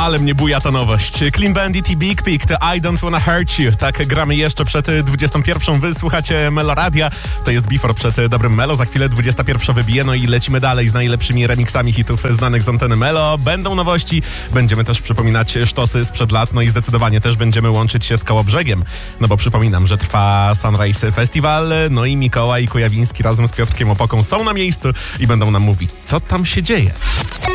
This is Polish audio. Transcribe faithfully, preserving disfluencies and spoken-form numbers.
Ale mnie buja ta nowość. Clean Bandit i Big Pig, to I Don't Wanna Hurt You. Tak gramy jeszcze przed dwudziestą pierwszą. Wysłuchacie Meloradia. To jest Before przed dobrym Melo. Za chwilę dwudziesta pierwsza wybije, no i lecimy dalej z najlepszymi remixami hitów znanych z anteny Melo. Będą nowości, będziemy też przypominać sztosy sprzed lat, no i zdecydowanie też będziemy łączyć się z Kołobrzegiem. No bo przypominam, że trwa Sunrise Festival, no i Mikołaj Kujawiński razem z Piotrkiem Opoką są na miejscu i będą nam mówić, co tam się dzieje.